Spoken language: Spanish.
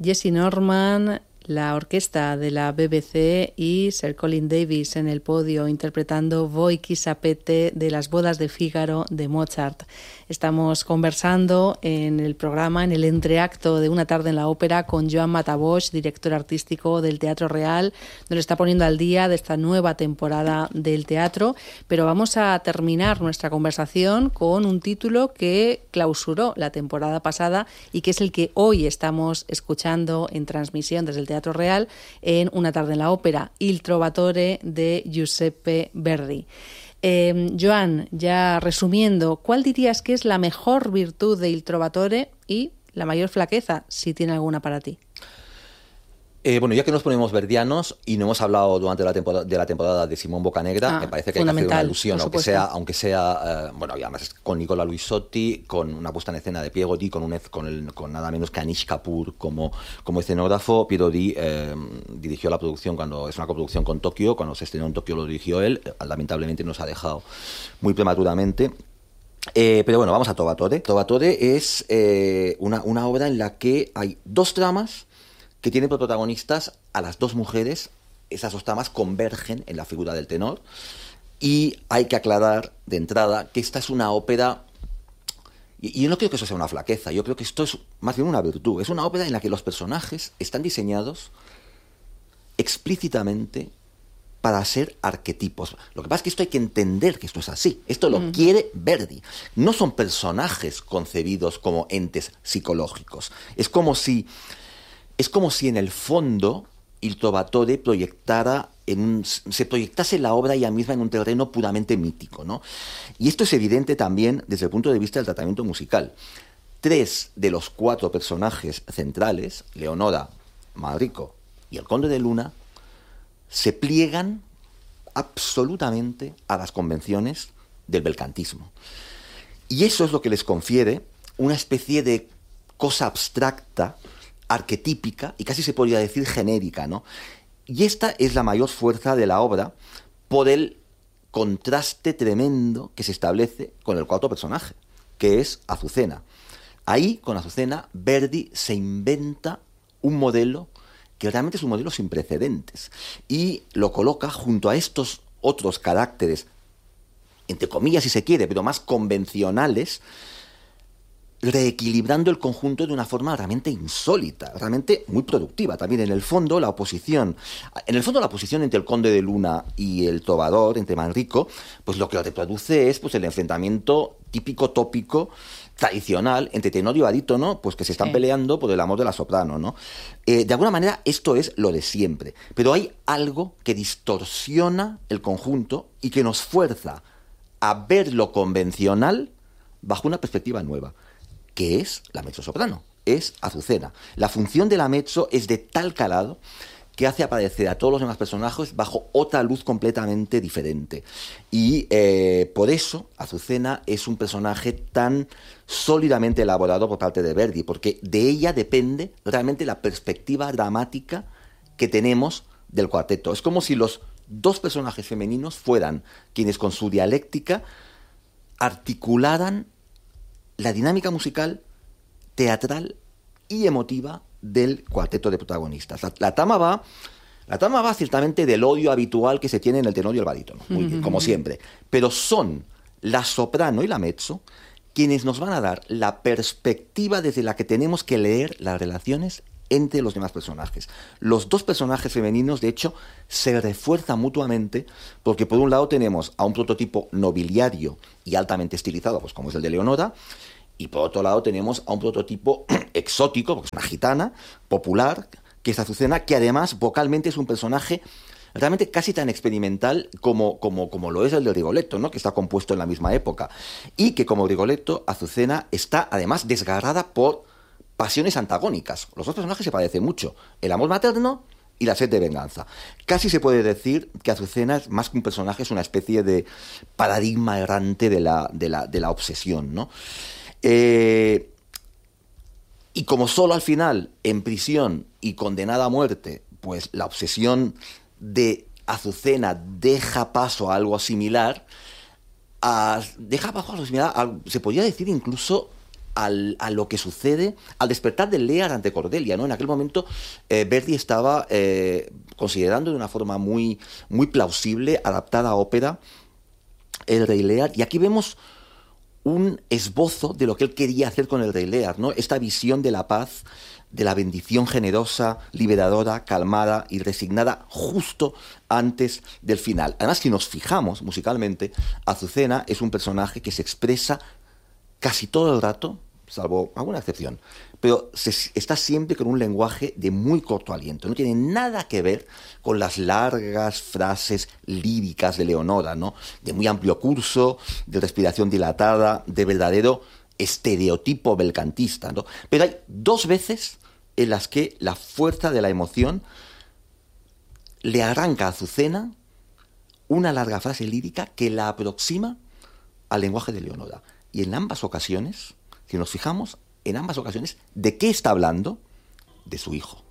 Jesse Norman, la orquesta de la BBC y Sir Colin Davis en el podio interpretando Voi chi sapete de las bodas de Fígaro de Mozart. Estamos conversando en el programa, en el entreacto de Una tarde en la ópera, con Joan Matabosch, director artístico del Teatro Real. Nos está poniendo al día de esta nueva temporada del teatro, pero vamos a terminar nuestra conversación con un título que clausuró la temporada pasada y que es el que hoy estamos escuchando en transmisión desde el Teatro Real en Una tarde en la ópera, Il Trovatore de Giuseppe Verdi. Joan, ya resumiendo, ¿cuál dirías que es la mejor virtud de Il Trovatore y la mayor flaqueza, si tiene alguna para ti? Bueno, ya que nos ponemos verdianos y no hemos hablado durante la temporada de Simón Bocanegra, me parece que hay que hacer una alusión, aunque sea bueno, y además con Nicola Luisotti, con una puesta en escena de Piero Di, con nada menos que Anish Kapoor como escenógrafo. Piero Di dirigió la producción cuando es una coproducción con Tokio, cuando se estrenó en Tokio lo dirigió él, lamentablemente nos ha dejado muy prematuramente. Pero bueno, vamos a Trovatore. Trovatore es una obra en la que hay dos tramas que tiene por protagonistas a las dos mujeres. Esas dos tramas convergen en la figura del tenor, y hay que aclarar de entrada que esta es una ópera, y yo no creo que eso sea una flaqueza, yo creo que esto es más bien una virtud. Es una ópera en la que los personajes están diseñados explícitamente para ser arquetipos. Lo que pasa es que esto hay que entender que esto es así. Esto lo quiere Verdi. No son personajes concebidos como entes psicológicos. Es como si en el fondo Il Trovatore se proyectase la obra ella misma en un terreno puramente mítico, ¿no? Y esto es evidente también desde el punto de vista del tratamiento musical. 3 de los 4 personajes centrales, Leonora, Manrico y el Conde de Luna, se pliegan absolutamente a las convenciones del belcantismo. Y eso es lo que les confiere una especie de cosa abstracta, arquetípica y casi se podría decir genérica, ¿no? Y esta es la mayor fuerza de la obra por el contraste tremendo que se establece con el cuarto personaje, que es Azucena. Ahí, con Azucena, Verdi se inventa un modelo que realmente es un modelo sin precedentes y lo coloca junto a estos otros caracteres, entre comillas si se quiere, pero más convencionales, reequilibrando el conjunto de una forma realmente insólita, realmente muy productiva. También en el fondo la oposición entre el Conde de Luna y el trovador, entre Manrico, pues lo que reproduce es pues el enfrentamiento típico, tópico, tradicional entre tenor y barítono, pues que se están peleando por el amor de la soprano, ¿no? De alguna manera esto es lo de siempre, pero hay algo que distorsiona el conjunto y que nos fuerza a ver lo convencional bajo una perspectiva nueva, que es la mezzosoprano, es Azucena. La función de la mezzo es de tal calado que hace aparecer a todos los demás personajes bajo otra luz completamente diferente. Y por eso Azucena es un personaje tan sólidamente elaborado por parte de Verdi, porque de ella depende realmente la perspectiva dramática que tenemos del cuarteto. Es como si los dos personajes femeninos fueran quienes con su dialéctica articularan la dinámica musical, teatral y emotiva del cuarteto de protagonistas. La trama va ciertamente del odio habitual que se tiene en el tenor y el barítono, muy bien, como siempre, pero son la soprano y la mezzo quienes nos van a dar la perspectiva desde la que tenemos que leer las relaciones entre los demás personajes. Los dos personajes femeninos, de hecho, se refuerzan mutuamente porque por un lado tenemos a un prototipo nobiliario y altamente estilizado, pues como es el de Leonora, y por otro lado tenemos a un prototipo exótico, porque es una gitana, popular, que es Azucena, que además vocalmente es un personaje realmente casi tan experimental como lo es el de Rigoletto, ¿no? Que está compuesto en la misma época. Y que como Rigoletto, Azucena está además desgarrada por pasiones antagónicas. Los dos personajes se parecen mucho. El amor materno y la sed de venganza. Casi se puede decir que Azucena es más que un personaje, es una especie de paradigma errante de la obsesión, ¿no? Y como solo al final, en prisión y condenada a muerte, pues la obsesión de Azucena deja paso a algo similar, se podría decir incluso a lo que sucede al despertar de Lear ante Cordelia, ¿no? En aquel momento Verdi estaba considerando de una forma muy, muy plausible, adaptada a ópera, el Rey Lear, y aquí vemos un esbozo de lo que él quería hacer con el Rey Lear, ¿no? Esta visión de la paz, de la bendición generosa, liberadora, calmada y resignada justo antes del final. Además, si nos fijamos musicalmente, Azucena es un personaje que se expresa casi todo el rato, salvo alguna excepción, pero está siempre con un lenguaje de muy corto aliento. No tiene nada que ver con las largas frases líricas de Leonora, ¿no? De muy amplio curso, de respiración dilatada, de verdadero estereotipo belcantista, ¿no? Pero hay 2 veces en las que la fuerza de la emoción le arranca a Azucena una larga frase lírica que la aproxima al lenguaje de Leonora. Y en ambas ocasiones, si nos fijamos, en ambas ocasiones, ¿de qué está hablando? De su hijo.